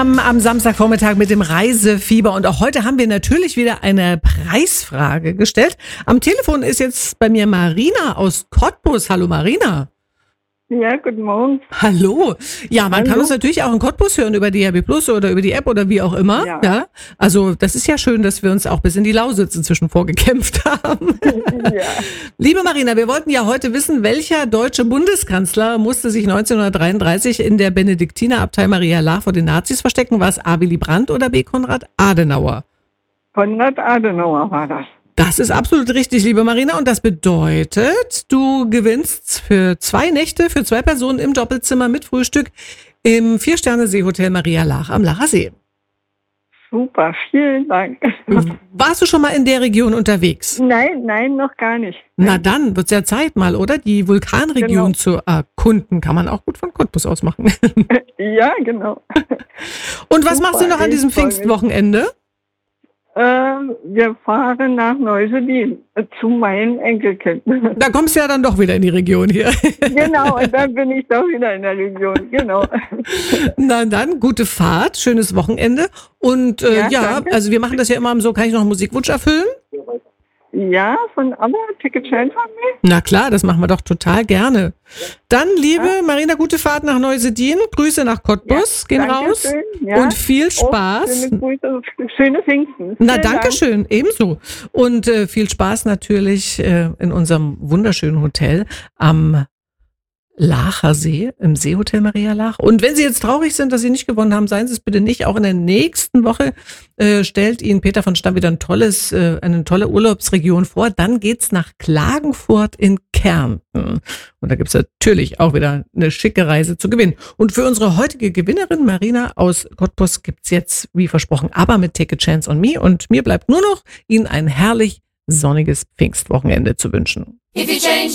am Samstagvormittag mit dem Reisefieber. Und auch heute haben wir natürlich wieder eine Preisfrage gestellt. Am Telefon ist jetzt bei mir Marina aus Cottbus. Hallo Marina. Ja, guten Morgen. Hallo. Ja, man kann uns natürlich auch in Cottbus hören über DRB Plus oder über die App oder wie auch immer. Ja. Also das ist ja schön, dass wir uns auch bis in die Lausitz inzwischen vorgekämpft haben. Ja. Liebe Marina, wir wollten ja heute wissen, welcher deutsche Bundeskanzler musste sich 1933 in der Benediktinerabtei Maria Laach vor den Nazis verstecken? War es A. Willy Brandt oder B. Konrad Adenauer? Konrad Adenauer war das. Das ist absolut richtig, liebe Marina. Und das bedeutet, du gewinnst für 2 Nächte, für 2 Personen im Doppelzimmer mit Frühstück im 4-Sterne-Seehotel Maria Laach am Laacher See. Super, vielen Dank. Warst du schon mal in der Region unterwegs? Nein, noch gar nicht. Na dann, wird's ja Zeit mal, oder? Die Vulkanregion zu erkunden. Kann man auch gut von Cottbus aus machen. Ja, genau. Und was Super, machst du noch an diesem ich freu mich. Pfingstwochenende? Wir fahren nach Neuseedien zu meinen Enkelkindern. Da kommst du ja dann doch wieder in die Region hier. Genau, und dann bin ich doch wieder in der Region. Genau. Na dann, gute Fahrt, schönes Wochenende. Und Ja, danke. also wir machen das ja immer so, kann ich noch einen Musikwunsch erfüllen? Ja, von ABBA, Ticket Chain von mir. Na klar, das machen wir doch total gerne. Dann, liebe Marina, gute Fahrt nach Neuseedien. Grüße nach Cottbus, gehen raus. Dankeschön, ja. Und viel Spaß. Schöne Grüße, schöne Pfingsten. Na, Vielen danke Dank. schön, ebenso. Und viel Spaß natürlich in unserem wunderschönen Hotel am Laacher See, im Seehotel Maria Laach. Und wenn Sie jetzt traurig sind, dass Sie nicht gewonnen haben, seien Sie es bitte nicht. Auch in der nächsten Woche stellt Ihnen Peter von Stamm wieder eine tolle Urlaubsregion vor. Dann geht's nach Klagenfurt in Kärnten. Und da gibt's natürlich auch wieder eine schicke Reise zu gewinnen. Und für unsere heutige Gewinnerin Marina aus Cottbus gibt's jetzt, wie versprochen, ABBA mit Take a Chance on Me. Und mir bleibt nur noch, Ihnen ein herrlich sonniges Pfingstwochenende zu wünschen.